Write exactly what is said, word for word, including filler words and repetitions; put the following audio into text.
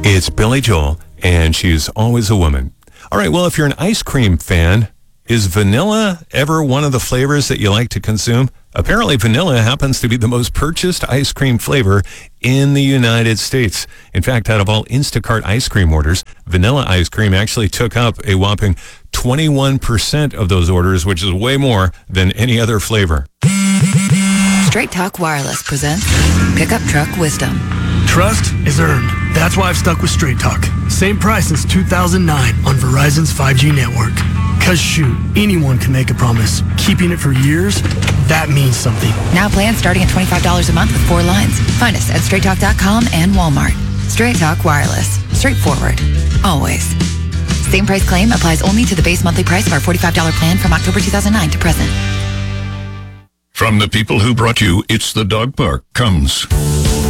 It's Billy Joel, and she's always a woman. All right, well, if you're an ice cream fan, is vanilla ever one of the flavors that you like to consume? Apparently, vanilla happens to be the most purchased ice cream flavor in the United States. In fact, out of all Instacart ice cream orders, vanilla ice cream actually took up a whopping twenty-one percent of those orders, which is way more than any other flavor. Straight Talk Wireless presents Pickup Truck Wisdom. Trust is earned. That's why I've stuck with Straight Talk. Same price since two thousand nine on Verizon's five G network. Cause shoot, anyone can make a promise. Keeping it for years, that means something. Now plans starting at twenty-five dollars a month with four lines. Find us at straight talk dot com and Walmart. Straight Talk Wireless. Straightforward. Always. Same price claim applies only to the base monthly price of our forty-five dollars plan from October two thousand nine to present. From the people who brought you It's the Dog Park comes